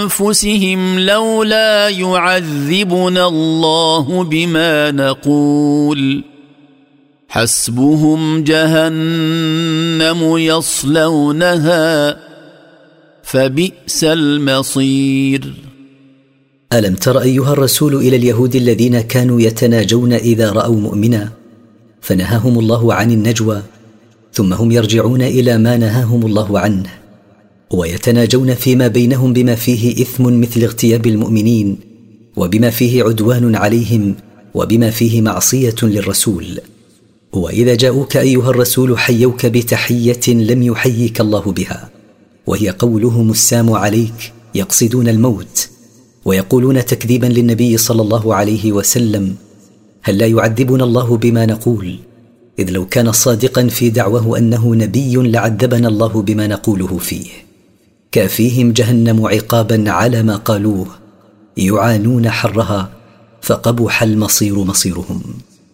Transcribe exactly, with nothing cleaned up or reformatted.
أنفسهم لولا يعذبنا الله بما نقول حسبهم جهنم يصلونها فبئس المصير. ألم تر أيها الرسول إلى اليهود الذين كانوا يتناجون إذا رأوا مؤمنا فنهاهم الله عن النجوى ثم هم يرجعون إلى ما نهاهم الله عنه ويتناجون فيما بينهم بما فيه إثم مثل اغتياب المؤمنين وبما فيه عدوان عليهم وبما فيه معصية للرسول. وإذا جاءوك أيها الرسول حيوك بتحية لم يحييك الله بها وهي قولهم السام عليك يقصدون الموت ويقولون تكذيبا للنبي صلى الله عليه وسلم هل لا يعذبنا الله بما نقول إذ لو كان صادقا في دعوه أنه نبي لعذبنا الله بما نقوله فيه. كافيهم جهنم عقابا على ما قالوه يعانون حرها فقبح المصير مصيرهم.